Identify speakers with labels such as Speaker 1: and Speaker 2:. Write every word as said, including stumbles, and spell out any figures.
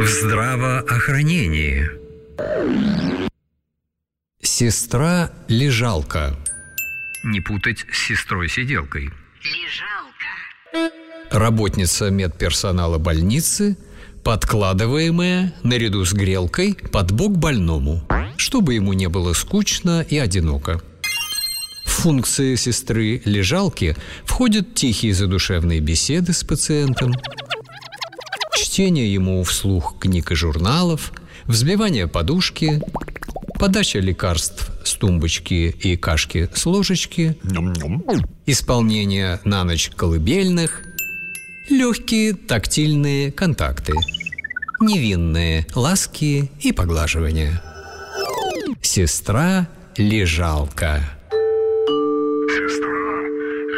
Speaker 1: здравоохранении.
Speaker 2: Сестра-лежалка.
Speaker 1: Не путать с сестрой-сиделкой.
Speaker 3: Лежалка.
Speaker 2: Работница медперсонала больницы, подкладываемая наряду с грелкой под бок больному, чтобы ему не было скучно и одиноко. В функции сестры-лежалки входят тихие задушевные беседы с пациентом, чтение ему вслух книг и журналов, взбивание подушки, подача лекарств с тумбочки и кашки с ложечки, исполнение на ночь колыбельных, легкие тактильные контакты, невинные ласки и поглаживания. Сестра-лежалка.